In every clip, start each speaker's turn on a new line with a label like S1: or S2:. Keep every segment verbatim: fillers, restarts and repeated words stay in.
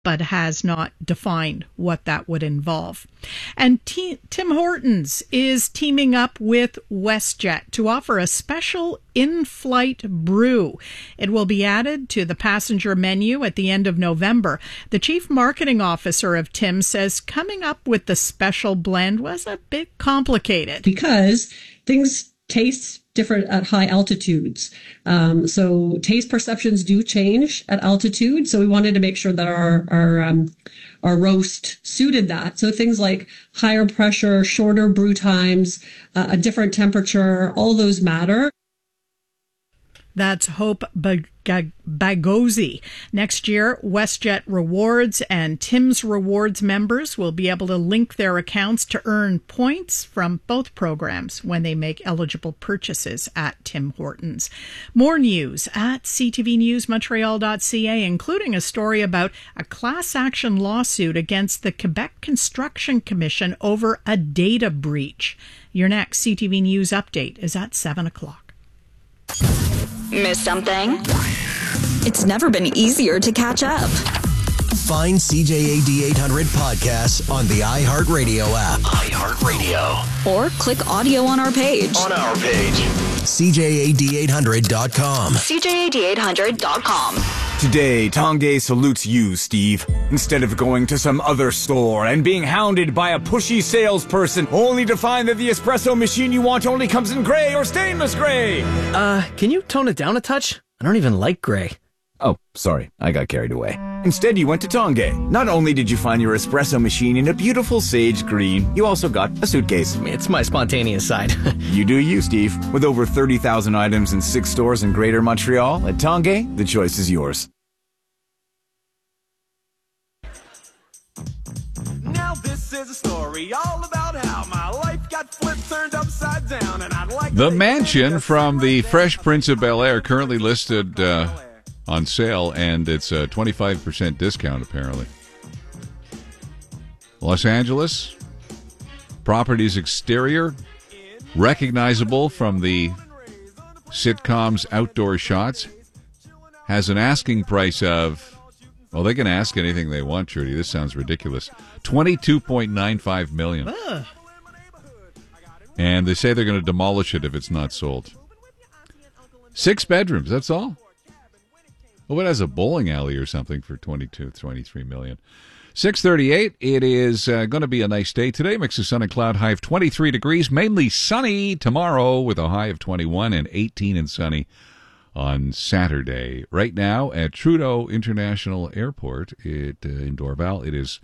S1: but has not defined what that would involve. And T- Tim Hortons is teaming up with WestJet to offer a special in-flight brew. It will be added to the passenger menu at the end of November. The chief marketing officer of Tim says coming up with the special blend was a bit complicated.
S2: Because things taste different at high altitudes. Um, so taste perceptions do change at altitude. So we wanted to make sure that our, our, um, our roast suited that. So things like higher pressure, shorter brew times, uh, a different temperature, all those matter.
S1: That's Hope Bagozzi. Next year, WestJet Rewards and Tim's Rewards members will be able to link their accounts to earn points from both programs when they make eligible purchases at Tim Hortons. More news at c t v news montreal dot c a, including a story about a class action lawsuit against the Quebec Construction Commission over a data breach. Your next C T V News update is at seven o'clock.
S3: Miss something? It's never been easier to catch up.
S4: Find C J A D eight hundred podcasts on the iHeartRadio app.
S3: iHeartRadio. Or click audio on our page.
S4: On our page. C J A D eight hundred dot com.
S3: C J A D eight hundred dot com.
S5: Today, Tanguay salutes you, Steve. Instead of going to some other store and being hounded by a pushy salesperson only to find that the espresso machine you want only comes in gray or stainless gray.
S6: Uh, can you tone it down a touch? I don't even like gray.
S5: Oh, sorry. I got carried away. Instead, you went to Tanguay. Not only did you find your espresso machine in a beautiful sage green, you also got a suitcase.
S6: It's my spontaneous side.
S5: You do you, Steve. With over thirty thousand items in six stores in Greater Montreal, at Tanguay, the choice is yours.
S7: Now this is a story all about how my life got flipped, turned upside down, and I'd like
S8: The mansion from the Fresh Prince of Bel-Air currently listed uh, on sale, and it's a twenty-five percent discount, apparently. Los Angeles, property's exterior, recognizable from the sitcom's outdoor shots, has an asking price of, well, they can ask anything they want, Trudy. This sounds ridiculous. twenty-two point nine five million dollars.
S1: Ugh.
S8: And they say they're going to demolish it if it's not sold. Six bedrooms, that's all. Oh, it has a bowling alley or something for twenty-two, twenty-three million dollars. six thirty-eight, it is uh, going to be a nice day today. Mix of sun and cloud, high of twenty-three degrees. Mainly sunny tomorrow with a high of twenty-one and eighteen and sunny on Saturday. Right now at Trudeau International Airport it, uh, in Dorval, it is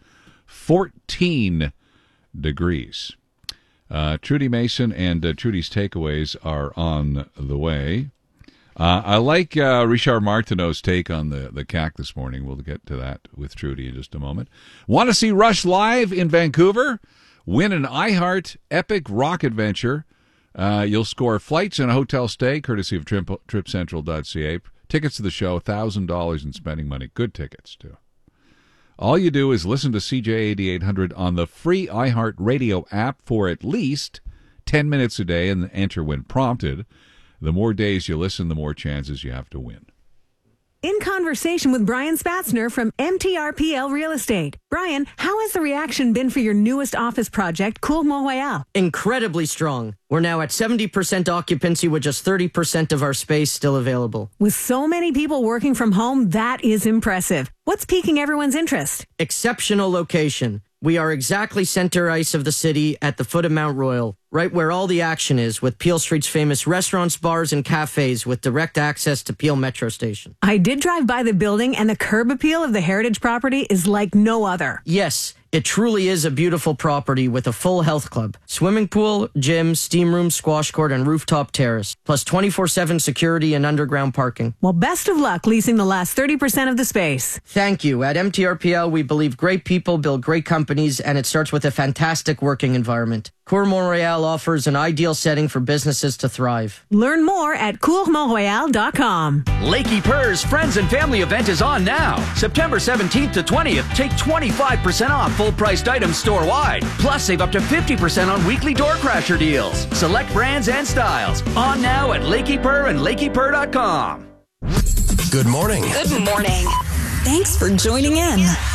S8: fourteen degrees. Uh, Trudy Mason and uh, Trudy's Takeaways are on the way. Uh, I like uh, Richard Martineau's take on the, the C A C this morning. We'll get to that with Trudy in just a moment. Want to see Rush live in Vancouver? Win an iHeart Epic Rock Adventure. Uh, you'll score flights and a hotel stay, courtesy of trip, trip central dot c a. Tickets to the show, one thousand dollars in spending money. Good tickets, too. All you do is listen to C J A D eight hundred on the free iHeart Radio app for at least ten minutes a day and enter when prompted. The more days you listen, the more chances you have to win.
S9: In conversation with Brian Spatzner from M T R P L Real Estate. Brian, how has the reaction been for your newest office project, Cour Mont-Royal?
S6: Incredibly strong. We're now at seventy percent occupancy with just thirty percent of our space still available.
S9: With so many people working from home, that is impressive. What's piquing everyone's interest?
S6: Exceptional location. We are exactly center ice of the city at the foot of Mount Royal, right where all the action is, with Peel Street's famous restaurants, bars, and cafes with direct access to Peel Metro Station.
S9: I did drive by the building, and the curb appeal of the heritage property is like no other.
S6: Yes, it truly is a beautiful property with a full health club, swimming pool, gym, steam room, squash court, and rooftop terrace, plus twenty-four seven security and underground parking.
S9: Well, best of luck leasing the last thirty percent of the space.
S6: Thank you. At M T R P L, we believe great people build great companies, and it starts with a fantastic working environment. Cour Mont-Royal offers an ideal setting for businesses to thrive.
S9: Learn more at cour mont royal dot com.
S10: Lakey Purr's Friends and Family event is on now. September seventeenth to twentieth, take twenty-five percent off full-priced items store-wide. Plus, save up to fifty percent on weekly door crasher deals. Select brands and styles. On now at Lakey Purr and lakey purr dot com.
S4: Good morning.
S3: Good morning. Thanks for joining in.